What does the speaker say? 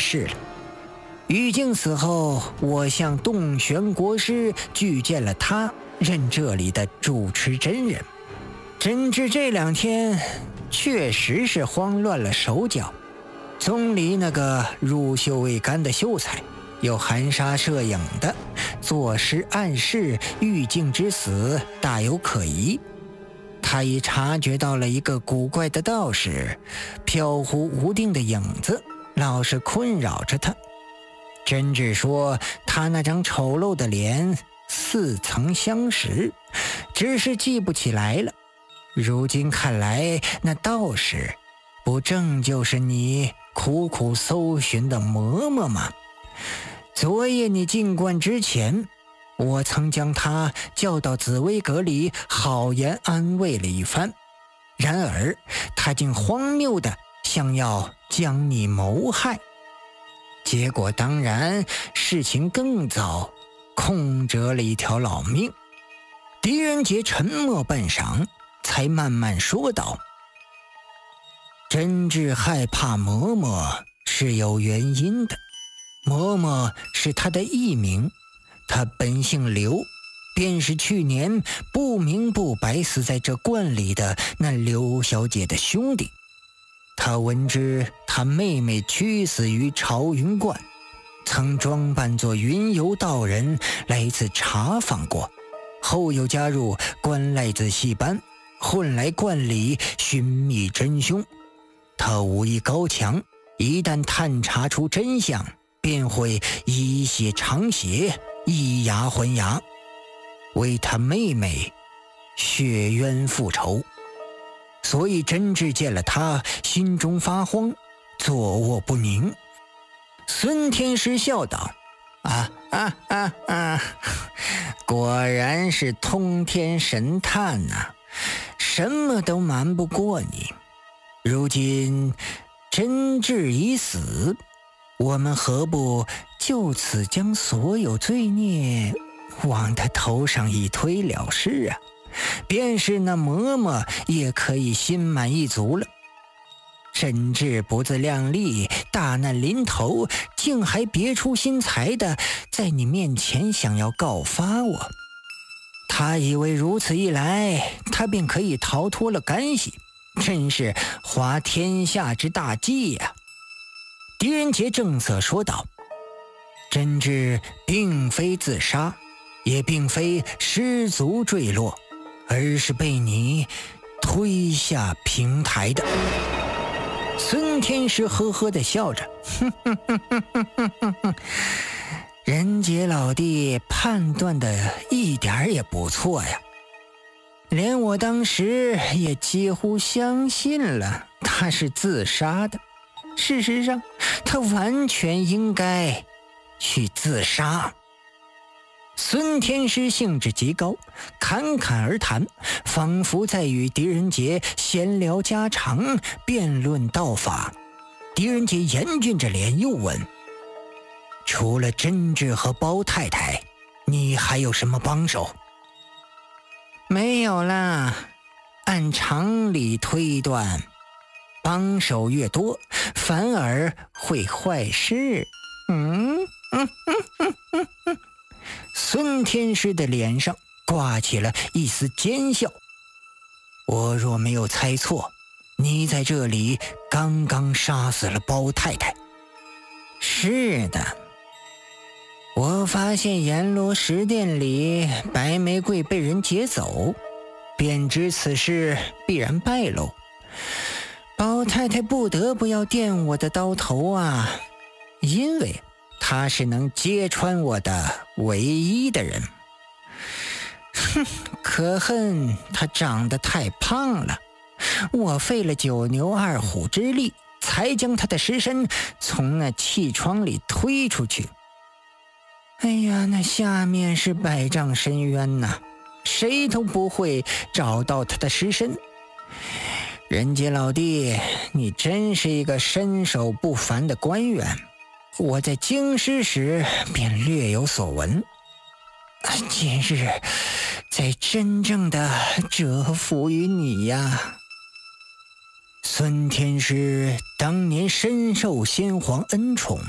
世了。玉净死后，我向洞玄国师举荐了他任这里的主持真人。真治这2天确实是慌乱了手脚，总理那个入袖未干的秀才，又含沙射影的作诗暗示玉净之死大有可疑。他已察觉到了一个古怪的道士飘忽无定的影子，老是困扰着他。真治说他那张丑陋的脸似曾相识，只是记不起来了。如今看来，那道士不正就是你苦苦搜寻的嬷嬷吗？昨夜你进观之前，我曾将他叫到紫薇阁里好言安慰了一番，然而他竟荒谬的想要将你谋害。结果当然事情更糟，空折了一条老命。狄仁杰沉默半晌，才慢慢说道：真治害怕嬷嬷是有原因的。嬷嬷是他的艺名，他本姓刘，便是去年不明不白死在这观里的那刘小姐的兄弟。他闻知他妹妹屈死于朝云观，曾装扮作云游道人来一次查访过，后又加入观赖子戏班，混来观里寻觅真凶。他武艺高强，一旦探查出真相，便会以血偿血，以牙还牙，为他妹妹血冤复仇。所以真治见了他，心中发慌，坐卧不宁。孙天师笑道：果然是通天神探啊，什么都瞒不过你。如今真治已死，我们何不就此将所有罪孽往他头上一推了事啊？便是那嬷嬷也可以心满意足了。真治不自量力，大难临头，竟还别出心裁的在你面前想要告发我。他以为如此一来，他便可以逃脱了干系，真是滑天下之大稽呀！狄仁杰正色说道：真治并非自杀，也并非失足坠落，而是被你推下平台的。孙天师呵呵地笑着，仁杰老弟判断的一点也不错呀，连我当时也几乎相信了他是自杀的。事实上，他完全应该去自杀。孙天师兴致极高，侃侃而谈，仿佛在与狄仁杰闲聊家常，辩论道法。狄仁杰严峻着脸又问：除了真治和包太太，你还有什么帮手？没有啦，按常理推断，帮手越多，反而会坏事。孙天师的脸上挂起了一丝奸笑。我若没有猜错，你在这里刚刚杀死了包太太。是的，我发现阎罗石殿里白玫瑰被人劫走，便知此事必然败露。包太太不得不要垫我的刀头啊，因为他是能揭穿我的唯一的人。可恨他长得太胖了，我费了9牛2虎之力，才将他的尸身从那气窗里推出去。哎呀，那下面是百丈深渊呐，谁都不会找到他的尸身。仁杰老弟，你真是一个身手不凡的官员，我在京师时便略有所闻，今日才真正的折服于你呀。孙天师当年深受先皇恩宠，